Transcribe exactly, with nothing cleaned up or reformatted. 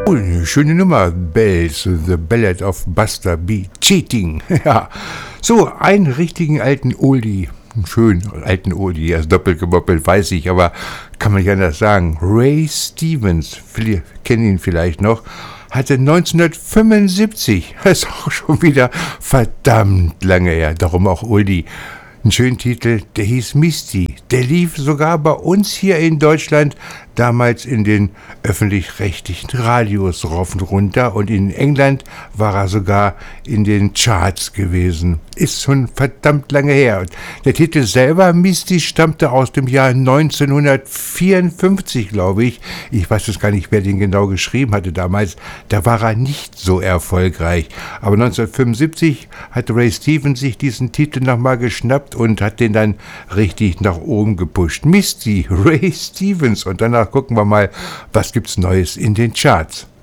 Oh, eine schöne Nummer, Bells, The Ballad of Buster B. Cheating. Ja, so einen richtigen alten Oldie, einen schönen alten Oldie, er ist doppelt gemoppelt, weiß ich, aber kann man nicht anders sagen. Ray Stevens, viele kennen ihn vielleicht noch, hatte neunzehnhundertfünfundsiebzig, das ist auch schon wieder verdammt lange her, darum auch Oldie. Einen schönen Titel, der hieß Misty. Der lief sogar bei uns hier in Deutschland, damals in den öffentlich-rechtlichen Radios rauf und runter, und in England war er sogar in den Charts gewesen. Ist schon verdammt lange her. Und der Titel selber, Misty, stammte aus dem Jahr neunzehnhundertvierundfünfzig, glaube ich. Ich weiß jetzt gar nicht, wer den genau geschrieben hatte damals. Da war er nicht so erfolgreich. Aber neunzehnhundertfünfundsiebzig hatte Ray Stevens sich diesen Titel nochmal geschnappt und hat den dann richtig nach oben gepusht. Misty, Ray Stevens. Und danach gucken wir mal, was gibt's Neues in den Charts.